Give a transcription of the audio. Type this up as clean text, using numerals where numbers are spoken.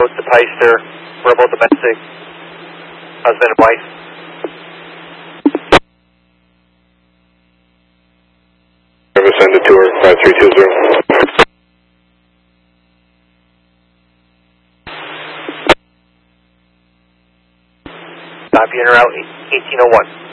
both the Peister, we're both domestic, husband and wife. Service end to tour 5320. Copy in or out 1801.